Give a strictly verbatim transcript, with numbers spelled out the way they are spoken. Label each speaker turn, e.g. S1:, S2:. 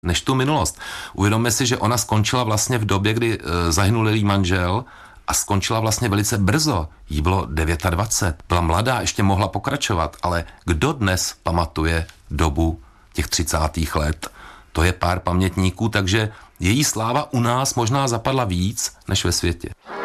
S1: než tu minulost. Uvědomme si, že ona skončila vlastně v době, kdy e, zahynul její manžel a skončila vlastně velice brzo. Jí bylo dvacet devět. Byla mladá, ještě mohla pokračovat, ale kdo dnes pamatuje dobu těch třicátých let? To je pár pamětníků, takže její sláva u nás možná zapadla víc než ve světě.